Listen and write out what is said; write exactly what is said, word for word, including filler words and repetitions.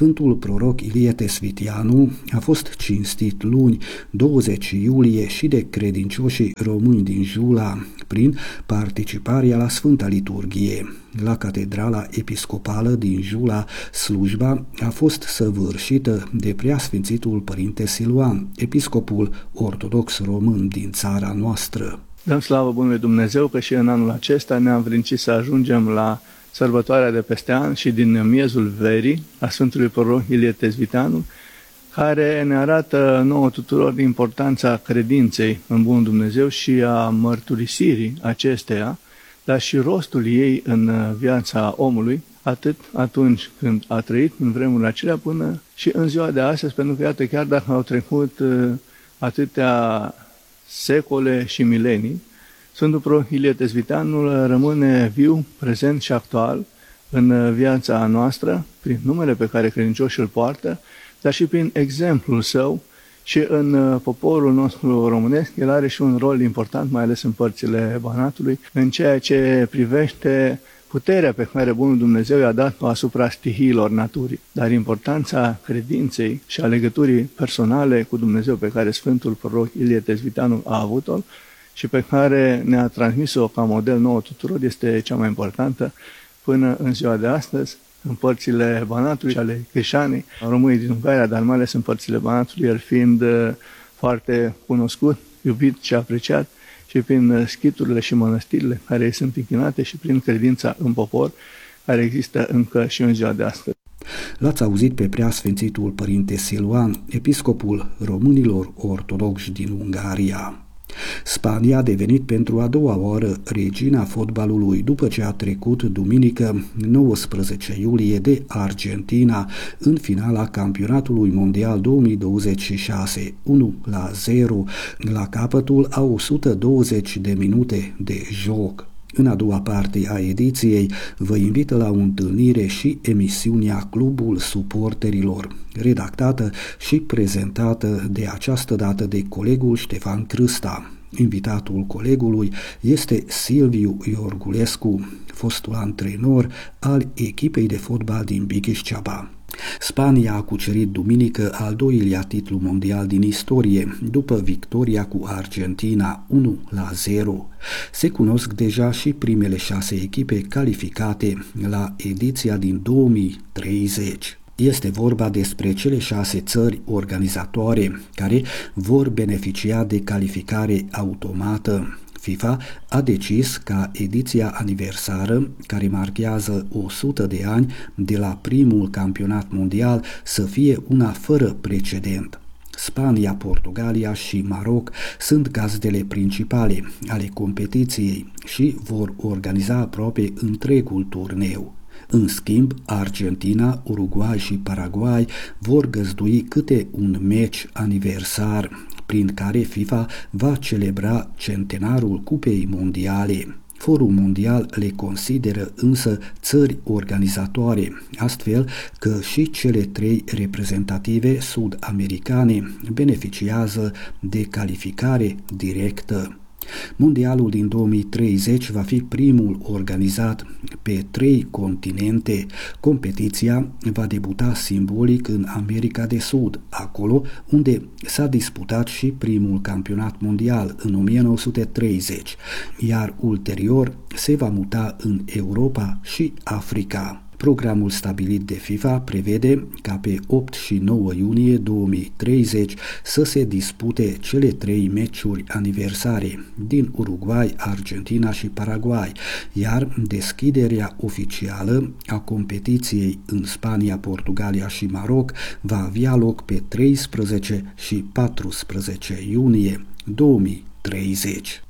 Sfântul proroc Ilie Tesvitianu a fost cinstit luni, douăzeci iulie, și de credincioșii români din Jula prin participarea la Sfânta Liturghie. La Catedrala Episcopală din Jula, slujba a fost săvârșită de Preasfințitul Părinte Siluan, episcopul ortodox român din țara noastră. Dăm slavă Bunului Dumnezeu că și în anul acesta ne-am vricit să ajungem la sărbătoarea de peste an și din miezul verii a Sfântului proroc Ilie Tesvitianu, care ne arată nouă tuturor importanța credinței în Bunul Dumnezeu și a mărturisirii acesteia, dar și rostul ei în viața omului, atât atunci când a trăit în vremurile acelea până și în ziua de astăzi, pentru că, iată, chiar dacă au trecut atâtea secole și milenii, Sfântul proroc Ilie Tesvitianu rămâne viu, prezent și actual în viața noastră, prin numele pe care credincioșii îl poartă, dar și prin exemplul său și în poporul nostru românesc. El are și un rol important, mai ales în părțile Banatului, în ceea ce privește puterea pe care Bunul Dumnezeu i-a dat-o asupra stihiilor naturii, dar importanța credinței și a legăturii personale cu Dumnezeu pe care Sfântul proroc Ilie Tesvitianu a avut-o și pe care ne-a transmis-o ca model nouă tuturor este cea mai importantă până în ziua de astăzi, în părțile Banatului și ale Crișanei, românii din Ungaria, dar mai ales în părțile Banatului, el fiind foarte cunoscut, iubit și apreciat și prin schiturile și mănăstirile care îi sunt închinate și prin credința în popor care există încă și în ziua de astăzi. L-ați auzit pe Preasfințitul Părinte Siluan, episcopul românilor ortodoxi din Ungaria. Spania a devenit pentru a doua oară regina fotbalului după ce a trecut duminică nouăsprezece iulie de Argentina în finala campionatului mondial două mii douăzeci și șase, unu la zero, la capătul a o sută douăzeci de minute de joc. În a doua parte a ediției vă invită la o întâlnire și emisiunea Clubul Suporterilor, redactată și prezentată de această dată de colegul Ștefan Crâsta. Invitatul colegului este Silviu Iorgulescu, fostul antrenor al echipei de fotbal din Bighișceaba. Spania a cucerit duminică al doilea titlu mondial din istorie, după victoria cu Argentina unu la zero. Se cunosc deja și primele șase echipe calificate la ediția din două mii treizeci. Este vorba despre cele șase țări organizatoare care vor beneficia de calificare automată. FIFA a decis ca ediția aniversară, care marchează o sută de ani de la primul campionat mondial, să fie una fără precedent. Spania, Portugalia și Maroc sunt gazdele principale ale competiției și vor organiza aproape întregul turneu. În schimb, Argentina, Uruguay și Paraguay vor găzdui câte un meci aniversar, prin care FIFA va celebra centenarul Cupei Mondiale. Forul mondial le consideră însă țări organizatoare, astfel că și cele trei reprezentative sud-americane beneficiază de calificare directă. Mondialul din două mii treizeci va fi primul organizat pe trei continente. Competiția va debuta simbolic în America de Sud, acolo unde s-a disputat și primul campionat mondial în o mie nouă sute treizeci, iar ulterior se va muta în Europa și Africa. Programul stabilit de FIFA prevede ca pe opt și nouă iunie două mii treizeci să se dispute cele trei meciuri aniversare din Uruguay, Argentina și Paraguay, iar deschiderea oficială a competiției în Spania, Portugalia și Maroc va avea loc pe treisprezece și paisprezece iunie două mii treizeci.